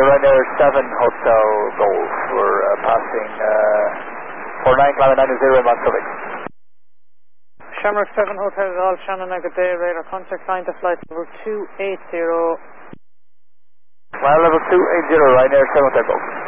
Ryanair 7 Hotel Golf. We're passing 49 climb 90 Mansovic. Shamrock 7 Hotel Golf, Shannon, good day, radar contact line to flight level 280. Flight level 280, Ryanair 7 Hotel Golf.